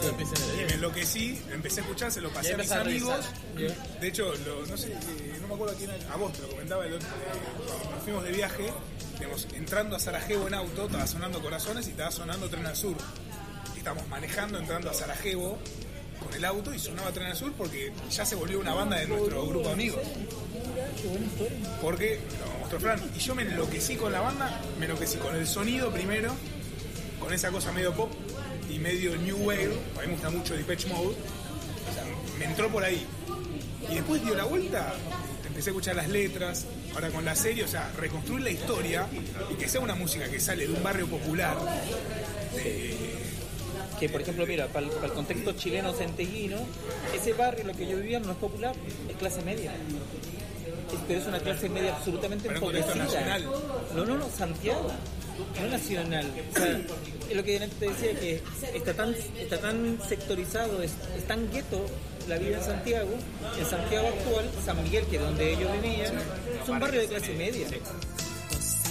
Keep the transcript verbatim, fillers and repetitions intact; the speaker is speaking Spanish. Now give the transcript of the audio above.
lo empecé a y leer. me enloquecí, empecé a escuchar, se lo pasé Ya a mis empecé a amigos. revisar. De hecho, lo, no sé, eh, no me acuerdo a quién, a vos te lo comentaba el otro día, cuando nos fuimos de viaje, digamos, entrando a Sarajevo en auto, estaba sonando Corazones y estaba sonando Tren al Sur. Y estábamos manejando, entrando a Sarajevo con el auto y sonaba Tren al Sur porque ya se volvió una banda de nuestro grupo de amigos. Porque lo mostró Fran. Y yo me enloquecí con la banda, me enloquecí con el sonido primero, con esa cosa medio pop y medio new wave. A mí me gusta mucho Depeche Mode. O sea, me entró por ahí. Y después dio la vuelta, empecé a escuchar las letras, ahora con la serie, o sea, reconstruir la historia y que sea una música que sale de un barrio popular. De, Que por ejemplo, mira, para el, para el contexto chileno centellino, ese barrio en el que yo vivía no es popular, es clase media. Es- Pero es una clase media absolutamente Pero en contexto empobrecida. nacional. No, no, no, Santiago, no nacional. O sea, es lo que te decía, que está tan, está tan sectorizado, es, es tan gueto la vida en Santiago. En Santiago actual, San Miguel, que es donde ellos vivían, es un barrio de clase media.